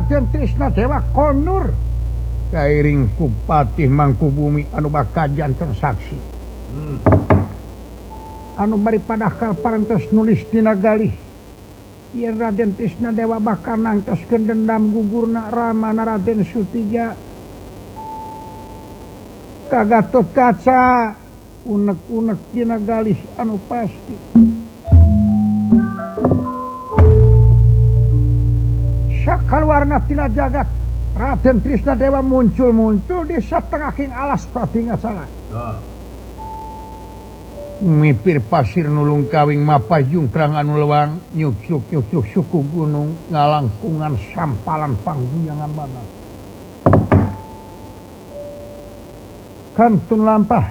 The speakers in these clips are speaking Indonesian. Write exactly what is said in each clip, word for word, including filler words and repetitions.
Raden Trisnadewa kondur kairing ku Patih Mangkubumi anu bakajan tersaksi hmm. anu bari padahal parantos nulis dina galih yen Raden Trisnadewa bakal nangtoskeun dendam gugurna ramana Raden Sutija ka Gatotkaca unek-unek dina galih anu pasti sakaluarna tina jagat Raden Trisnadewa muncul-muncul di satengahing alas Pratingasana. Oh. Mipir pasir nulung kawing mapajung perang anu lewang nyuk-nyuk-nyuk suku gunung ngalangkungan sampalan pangguyangan mana. Kantun lampah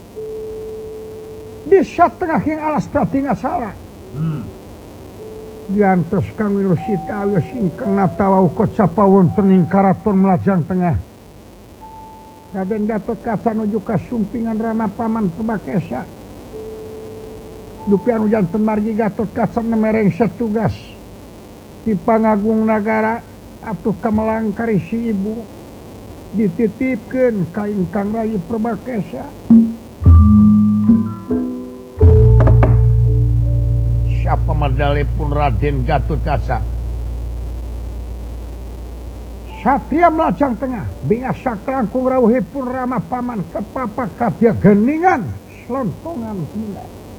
di satengahing alas Pratingasana. Hmm. Diantos kang wirusita awios ingkang natawa ukot sapawon tening karaton melajang tengah. Raden Gatotkaca nuju kasumpingan Rama Paman Pembakesa. Dupi anu janten margi Gatotkaca nemereng setugas di Pangagung Nagara atuh kamelang karisi ibu dititipkeun ka ingkang Rayi Pembakesa. Siapa madalipun Raden Gatotkaca satria melajang tengah bingasa kelangkung rawuhipun Rama Paman kepapak kadya geningan selontongan gila.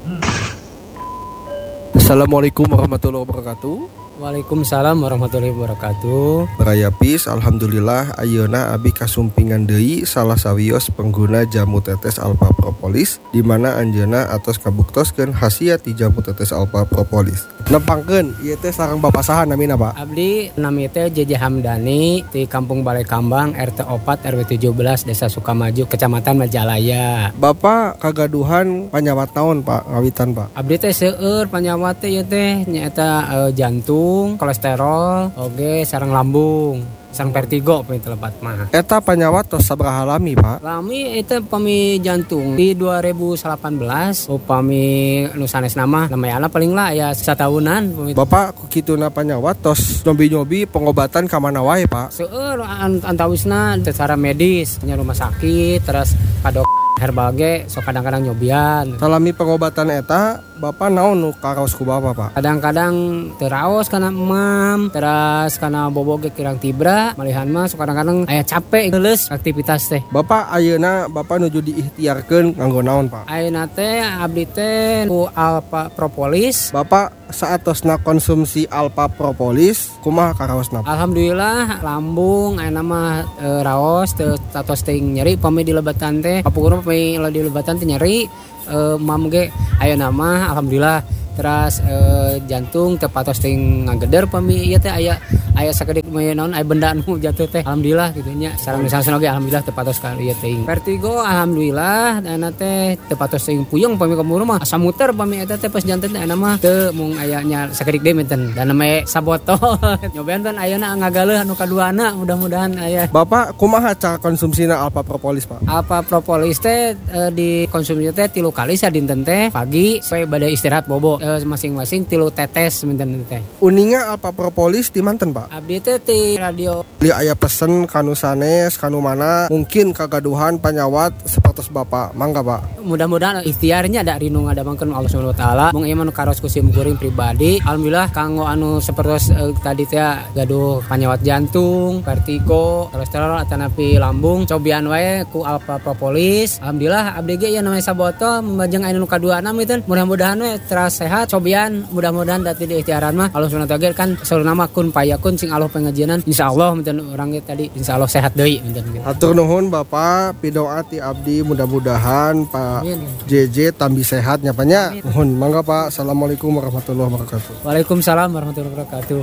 Assalamualaikum warahmatullahi wabarakatuh. Waalaikumsalam warahmatullahi wabarakatuh. Barayapis, alhamdulillah ayeuna abi kasumpingan deui salah sawios pengguna jamu tetes alpha propolis di mana anjeunna atos kabuktoskeun khasiat ti jamu tetes alpha propolis. Nempangkeun ieu teh sareng papasahan namina Pak? Abdi nami teh Jeje Hamdani di Kampung Balai Kambang R T empat R W tujuh belas Desa Sukamaju Kecamatan Majalaya. Bapak kagaduhan panyawat naon Pak ngawitan Pak? Abdi teh seueur panyawat teh ieu teh nyaeta uh, jantung, kolesterol, oge sareng lambung, sareng vertigo pami telebat mah. Eta panyawat tos sabaraha lami Pak? Lami eta pami jantung di dua ribu delapan belas upami nu sanes nama namayana paling lah ya satahunan pami. Bapak ku kituna panyawat tos nyobi-nyobi pengobatan ka mana wae Pak? Seueur antawisna secara medis nya rumah sakit terus ka dok herbal ge so kadang-kadang nyobian. Salami pengobatan eta Bapak naon nu karaos ku Bapak Pak? Kadang-kadang teraos kana emam, terus kana bobo ge kirang tibra, malihan mah so kadang-kadang aya capek geuleuh aktivitas teh. Bapak ayeuna Bapak nuju diikhtiarkeun nganggo naon Pak? Ayeuna teh abdi teh ku alpha propolis. Bapak saatosna konsumsi alpha propolis kumaha karaosna? Alhamdulillah lambung ayeuna mah e, raos teu tatos teuing nyeri pami di lebatan teh. Kapungkur pami di lebatan teh nyeri. Uh, mam ge ayeuna mah alhamdulillah terus uh, jantung tepatos teuing ngageder pami ieu teh aya aya sakedik mah naon aya benda anu jatuh teh alhamdulillah kitu nya sareng misalna ge alhamdulillah tepatos ka ieu teuing vertigo alhamdulillah ayeuna teh tepatos teuing puyeng pami ka murah mah asa muter pami eta teh pas janten teh ayeuna mah teu mung aya nya sakedik deui menten dan nama sabotol nyobaean pan ayeuna ngagaleuh anu kaduana mudah-mudahan aya. Bapak kumaha cara konsumsina alpha propolis Pak? Alpha propolis teh uh, dikonsumsi teh tilu kali sadinten teh pagi supaya bade istirahat bobo e, masing-masing tilu tetes minten teh. Uninga alpha propolis di manten Pak? Abdi teh ti radio. Li aya pesen kanu sanes kanu mana mungkin kagaduhan panyawat sapertos Bapak mangga Pak. Mudah-mudahan ikhtiarnya ada rinu ngadamangkeun Allah Subhanahu wa taala mung ieu mah nu karos ku sim kuring pribadi alhamdulillah kanggo anu sapertos e, tadi teh gaduh panyawat jantung, vertigo, kolesterol atanapi lambung cobian wae ku alpha propolis alhamdulillah abdi ge ieu namanya sabotol membajeng anu kaduana meuteun mudah-mudahan we teras sehat cobian mudah-mudahan dati di ikhtiaran mah Allah Subhanahu wa taala kan saurna mah kun payakun sing Allah pangajienan insyaallah meuteun urang ge tadi insyaallah sehat deui meuteun gitu. Hatur nuhun Bapak pidoa ti abdi mudah-mudahan Pak J J tambi sehat nya panya nuhun mangga Pak. Assalamualaikum warahmatullahi wabarakatuh. Waalaikumsalam warahmatullahi wabarakatuh.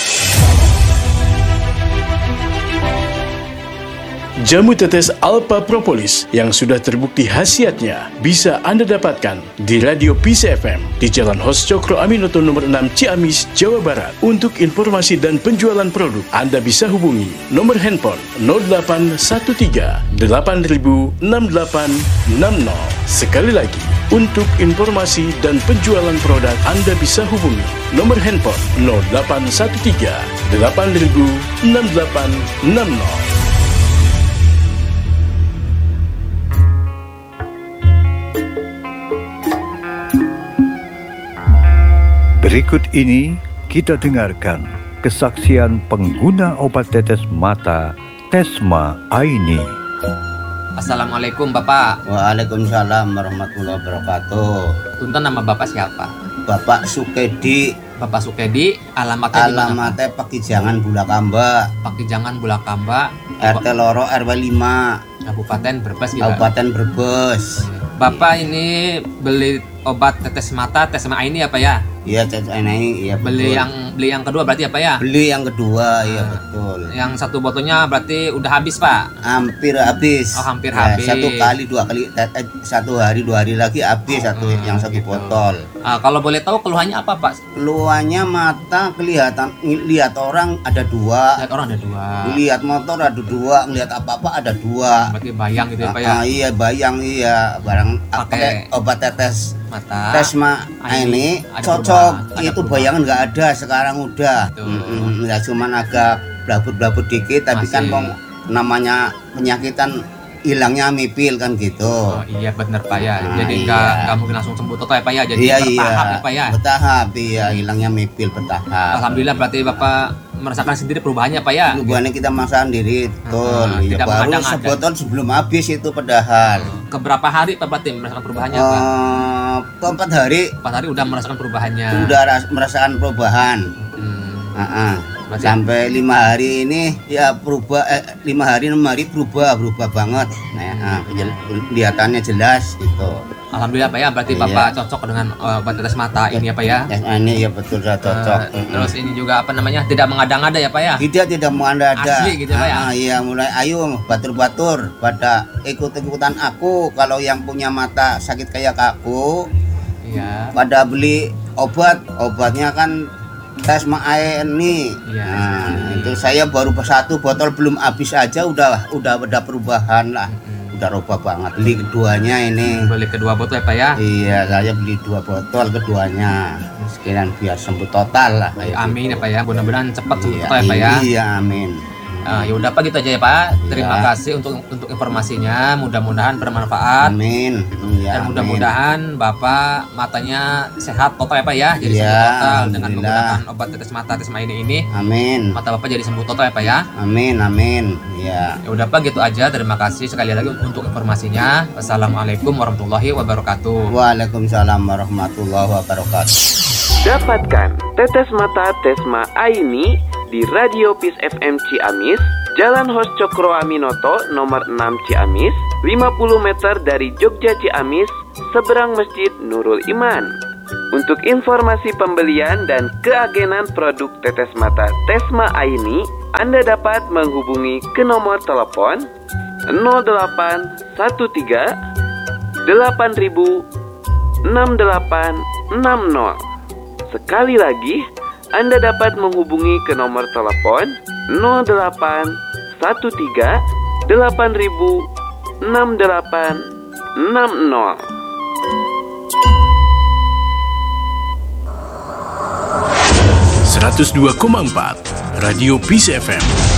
Jamu tetes alpha propolis yang sudah terbukti khasiatnya bisa Anda dapatkan di Radio P C F M di Jalan Hos Cokro Aminoto nomor enam Ciamis, Jawa Barat. Untuk informasi dan penjualan produk, Anda bisa hubungi nomor handphone nol delapan satu tiga delapan ribu enam delapan enam nol. Sekali lagi, untuk informasi dan penjualan produk, Anda bisa hubungi nomor handphone nol delapan satu tiga delapan ribu enam delapan enam nol. Berikut ini kita dengarkan kesaksian pengguna obat tetes mata Tesma Aini. Assalamualaikum Bapak. Waalaikumsalam warahmatullahi wabarakatuh. Punten, nama Bapak siapa? Bapak Sukedi. Bapak Sukedi, alamatnya di mana? Alamatnya Pakijangan Bulakamba, Pakijangan Bulakamba, R T Loro R W lima, Kabupaten Brebes gitu. Kabupaten Brebes. Bapak ini beli obat tetes mata Tesma Aini apa ya? Iya, ini iya betul. Beli yang beli yang kedua berarti apa ya? Beli yang kedua, iya betul. Yang satu botolnya berarti udah habis, Pak? Hampir habis. Oh, hampir Nah, habis. Satu kali, dua kali, eh, satu hari, dua hari lagi habis satu Hmm, yang satu gitu. botol. Ah, kalau boleh tahu keluhannya apa, Pak? Keluarnya mata kelihatan, lihat orang ada dua, Lihat orang ada dua. lihat motor ada dua, ngelihat apa-apa ada dua. Berarti bayang gitu ya, Pak ya? Ah, iya bayang iya barang Pakai pakai obat tetes Mata. Tesma Aini, ini ada cocok. perubahan, ada Itu perubahan. bayangan nggak ada sekarang udah. Betul. Mm-mm, ya cuman agak blabut-blabut dikit tapi Masih. kan pong, namanya penyakitan hilangnya mipil kan gitu. Oh iya benar Pak ya. Nah, Jadi iya. nggak nggak mungkin langsung sembuh total ya Pak ya. Jadi iya bertahap iya ya Pak ya. bertahap iya hilangnya mipil bertahap. Alhamdulillah berarti Bapak merasakan sendiri perubahannya Pak ya. Perubahannya kita masakan diri betul. Ah, Iya, tidak baru mengadang-adang. sebotol sebelum habis itu padahal. Keberapa hari Pak Batim merasakan perubahannya Pak? Eh, keempat hari Empat hari udah merasakan perubahannya. udah ras- merasakan perubahan. Hmm. Uh-uh. Berarti- Sampai lima hari ini ya berubah eh, lima hari enam hari berubah berubah banget. Nah, uh, kejel- kelihatannya jelas gitu. Alhamdulillah Pak ya. Berarti Iya. Bapak cocok dengan uh, obat tetes mata ini ya Pak ya. Ya, ini ya betul saya cocok. Eh, Mm-mm. terus ini juga apa namanya tidak mengada-ngada ya Pak ya. Tidak tidak mengada-ada. Asli gitu, Pak ya? Ah, iya mulai ayo batur-batur pada ikut-ikutan aku kalau yang punya mata sakit kayak aku Iya. pada beli obat obatnya kan Tesma Aini. Iya, Nah, Tesma itu saya baru satu botol belum habis aja udah udah ada perubahan lah. Mm-mm. Udah rubah banget. Beli keduanya ini. Beli kedua botol ya Pak ya. Iya, saya beli dua botol keduanya. Sekalian biar sembuh total lah kayak Amin ya gitu. Pak ya. Mudah-mudahan cepat sembuh Iya, total ya Pak ya. iya, amin. Ah, ya udah Pak gitu aja ya Pak. Terima Iya. kasih untuk untuk informasinya. Mudah-mudahan bermanfaat. Amin. Iya, Dan amin. mudah-mudahan Bapak matanya sehat total ya Pak ya. Jadi Iya, sembuh total dengan alhamdulillah. menggunakan obat tetes mata Tesma ini ini. Amin. Mata Bapak jadi sembuh total ya Pak ya. Amin, amin. Ya. Ya udah Pak gitu aja. Terima kasih sekali lagi untuk informasinya. Wassalamualaikum warahmatullahi wabarakatuh. Waalaikumsalam warahmatullahi wabarakatuh. Dapatkan tetes mata Tesma Aini di Radio Peace F M Ciamis, Jalan Hos Cokro Aminoto nomor enam Ciamis, lima puluh meter dari Jogja Ciamis, seberang Masjid Nurul Iman. Untuk informasi pembelian dan keagenan produk tetes mata Tesma Aini, Anda dapat menghubungi ke nomor telepon nol delapan satu tiga delapan ribu enam delapan enam nol. Sekali lagi, Anda dapat menghubungi ke nomor telepon nol delapan satu tiga delapan ribu enam delapan enam nol. seratus dua koma empat Radio Peace F M.